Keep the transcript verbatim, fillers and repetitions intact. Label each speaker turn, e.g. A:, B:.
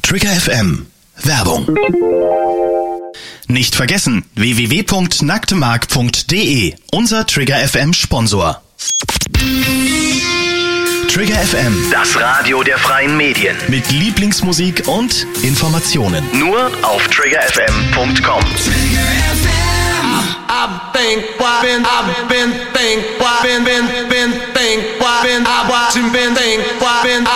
A: Trigger F M. Werbung. Nicht vergessen, w w w punkt nacktemark punkt d e, unser Trigger F M Sponsor. Trigger F M, das Radio der freien Medien. Mit Lieblingsmusik und Informationen. Nur auf trigger f m punkt com. Trigger F M. I've been, been, I've been, think, been, been, been, think, been, I've been, been, think, been,